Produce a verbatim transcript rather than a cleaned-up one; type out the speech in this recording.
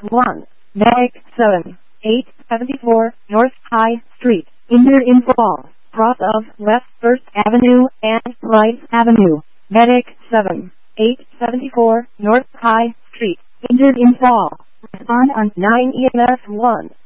one. Medic seven eight seven four North High Street. Injured in fall. Cross of West First Avenue and Rice Avenue. Medic seven eight seven four North High Street. Injured in fall. Respond on nine E M S one.